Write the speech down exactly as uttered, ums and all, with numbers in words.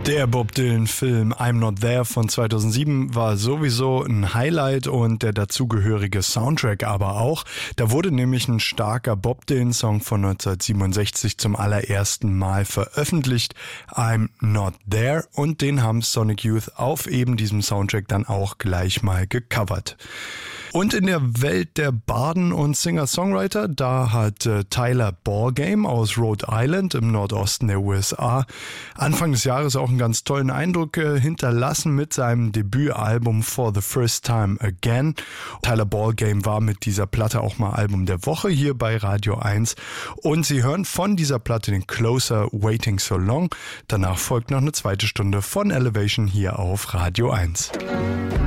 Der Bob Dylan-Film I'm Not There von zweitausendsieben war sowieso ein Highlight und der dazugehörige Soundtrack aber auch. Da wurde nämlich ein starker Bob Dylan-Song von neunzehnhundertsiebenundsechzig zum allerersten Mal veröffentlicht, I'm Not There, und den haben Sonic Youth auf eben diesem Soundtrack dann auch gleich mal gecovert. Und in der Welt der Barden und Singer-Songwriter, da hat äh, Tyler Ballgame aus Rhode Island im Nordosten der U S A Anfang des Jahres auch einen ganz tollen Eindruck äh, hinterlassen mit seinem Debütalbum For the First Time Again. Tyler Ballgame war mit dieser Platte auch mal Album der Woche hier bei Radio eins. Und Sie hören von dieser Platte den Closer Waiting So Long. Danach folgt noch eine zweite Stunde von Elevation hier auf Radio eins.